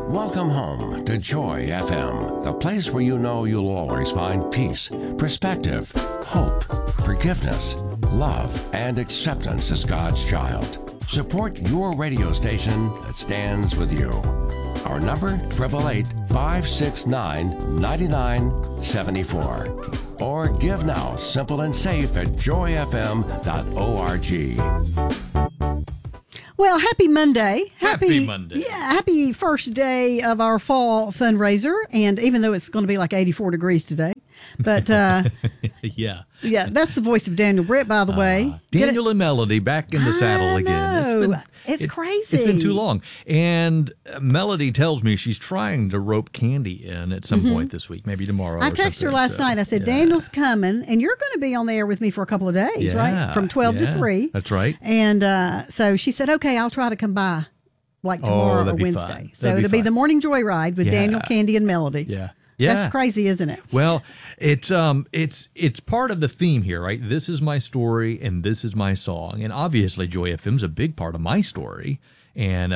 Welcome home to Joy FM, the place where you know you'll always find peace, perspective, hope, forgiveness, love, and acceptance as God's child. Support your radio station that stands with you. Our number, 888-569-9974. Or give now, simple and safe at joyfm.org. Well, happy Monday. Happy Monday. Yeah, happy first day of our fall fundraiser. And even though it's going to be like 84 degrees today, but yeah, that's the voice of Daniel Britt, by the way. Daniel and Melody back in the saddle again. It's crazy. It's been too long. And Melody tells me she's trying to rope Candy in at some point this week, maybe tomorrow. I texted her last night. I said, Daniel's coming, and you're going to be on the air with me for a couple of days, right? From 12 to 3. That's right. And so she said, okay, I'll try to come by like tomorrow or Wednesday. So it'll be the morning joyride with Daniel, Candy, and Melody. Yeah. That's crazy, isn't it? Well, it's part of the theme here, right? This is my story and this is my song, and obviously Joy FM's a big part of my story, and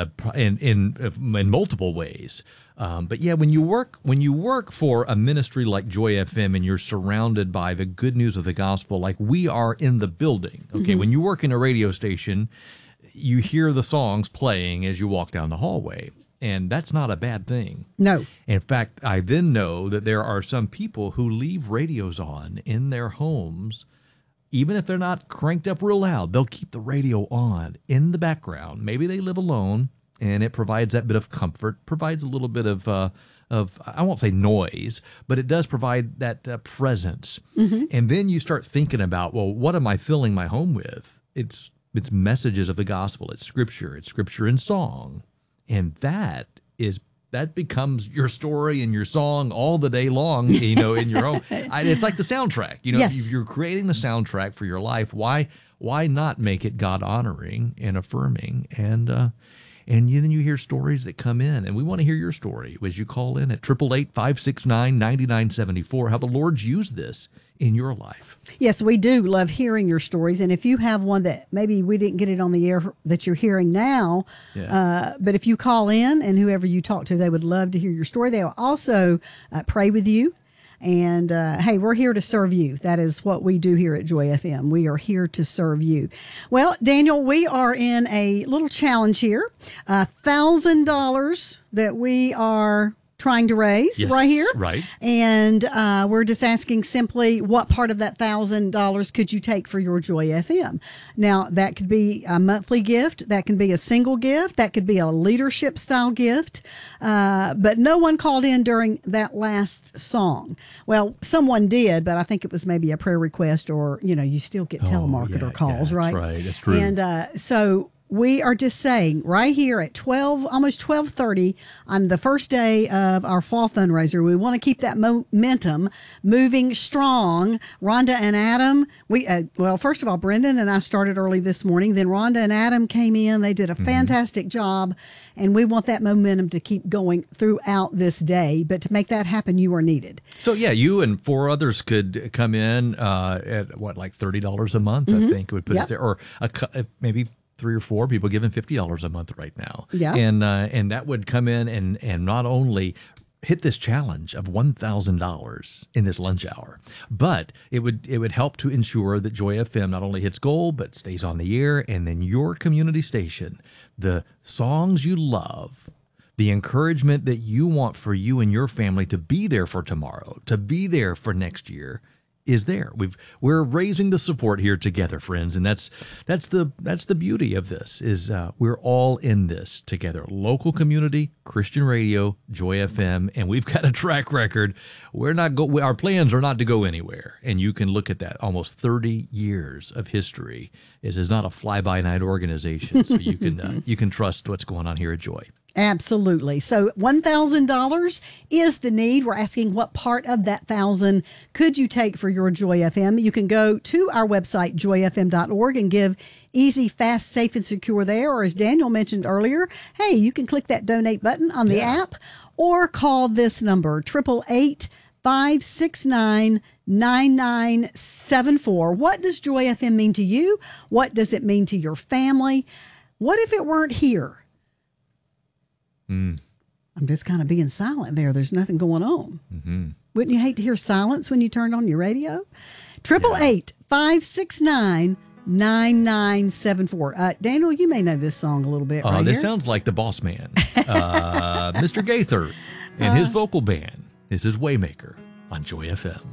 in multiple ways. But yeah, when you work for a ministry like Joy FM and you're surrounded by the good news of the gospel, like we are in the building. Okay, when you work in a radio station, you hear the songs playing as you walk down the hallway. And that's not a bad thing. No. In fact, I then know that there are some people who leave radios on in their homes, even if they're not cranked up real loud. They'll keep the radio on in the background. Maybe they live alone, and it provides that bit of comfort, provides a little bit of I won't say noise, but it does provide that presence. And then you start thinking about, well, what am I filling my home with? It's messages of the gospel. It's scripture in song. And that becomes your story and your song all the day long, in your own. It's like the soundtrack. Yes. You're creating the soundtrack for your life. Why not make it God honoring and affirming? And then you hear stories that come in, and we want to hear your story as you call in at 888-569-9974. How the Lord's used this in your life. Yes, we do love hearing your stories. And if you have one that maybe we didn't get it on the air that you're hearing now, but if you call in and whoever you talk to, they would love to hear your story. They'll also pray with you. And hey, we're here to serve you. That is what we do here at Joy FM. We are here to serve you. Well, Daniel, we are in a little challenge here. $1,000 that we are trying to raise right here. Right. And we're just asking simply, what part of that $1,000 could you take for your Joy FM? Now, that could be a monthly gift. That can be a single gift. That could be a leadership style gift. But no one called in during that last song. Well, someone did, but I think it was maybe a prayer request, or, you still get telemarketer calls, right? That's right. That's true. And so we are just saying right here at 12, almost 12:30 on the first day of our fall fundraiser, we want to keep that momentum moving strong. Rhonda and Adam, first of all, Brendan and I started early this morning. Then Rhonda and Adam came in. They did a fantastic job, and we want that momentum to keep going throughout this day. But to make that happen, you are needed. So yeah, you and 4 others could come in at like $30 a month. I think it would put us there, or maybe 3 or 4 people giving $50 a month right now. Yeah. And that would come in and not only hit this challenge of $1,000 in this lunch hour, but it would help to ensure that Joy FM not only hits goal, but stays on the air. And then your community station, the songs you love, the encouragement that you want for you and your family to be there for tomorrow, to be there for next year, is there. We're raising the support here together, friends, and that's the beauty of this is we're all in this together. Local community, Christian radio, Joy FM, and we've got a track record. Our plans are not to go anywhere, and you can look at that. Almost 30 years of history. This is not a fly-by-night organization, so you can trust what's going on here at Joy. Absolutely. So $1,000 is the need. We're asking what part of that $1,000 could you take for your Joy FM. You can go to our website, joyfm.org, and give easy, fast, safe, and secure there. Or as Daniel mentioned earlier, hey, you can click that donate button on the app or call this number, 888-569-9974. What does Joy FM mean to you? What does it mean to your family? What if it weren't here? I'm just kind of being silent there. There's nothing going on. Mm-hmm. Wouldn't you hate to hear silence when you turned on your radio? 888-569-9974. Daniel, you may know this song a little bit right This here. sounds like the Boss Man, Mr. Gaither, and his vocal band. This is Waymaker on Joy FM.